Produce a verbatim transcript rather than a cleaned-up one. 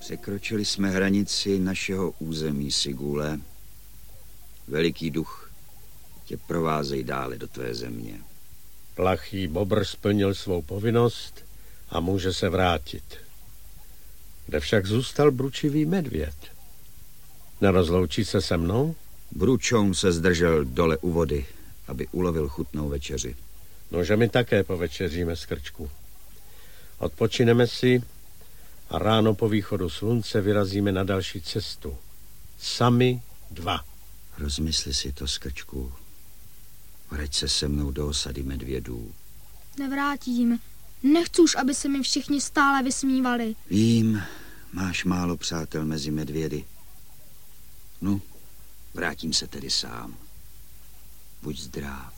Překročili jsme hranici našeho území, Sigule. Veliký duch tě provázej dále do tvé země. Plachý bobr splnil svou povinnost a může se vrátit. Kde však zůstal bručivý medvěd? Nerozloučí se se mnou? Bručoun se zdržel dole u vody, aby ulovil chutnou večeři. Nože my také povečeříme z krčku. Odpočineme si a ráno po východu slunce vyrazíme na další cestu. Sami dva. Rozmysli si to, Skrčku. Vrať se se mnou do osady medvědů. Nevrátím. Nechci už, aby se mi všichni stále vysmívali. Vím, máš málo přátel mezi medvědy. No, vrátím se tedy sám. Buď zdrav.